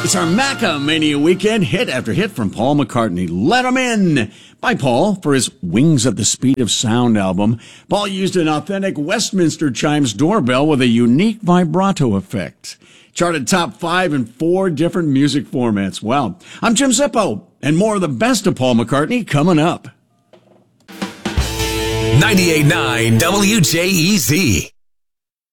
It's our Macca Mania weekend hit after hit from Paul McCartney. Let 'Em In by Paul for his Wings at the Speed of Sound album. Paul used an authentic Westminster Chimes doorbell with a unique vibrato effect. Charted top 5 in 4 different music formats. Wow. I'm Jim Zippo, and more of the best of Paul McCartney coming up. 98.9 WJEZ.